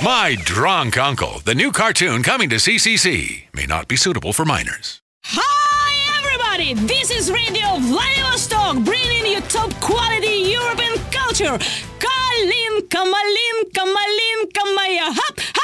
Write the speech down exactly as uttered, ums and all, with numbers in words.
My Drunk Uncle, the new cartoon coming to C C C, may not be suitable for minors. Hi everybody, this is Radio Vladivostok, bringing you top quality European culture. Kalinka, Malinka, Malinka, Maya, hop, hop.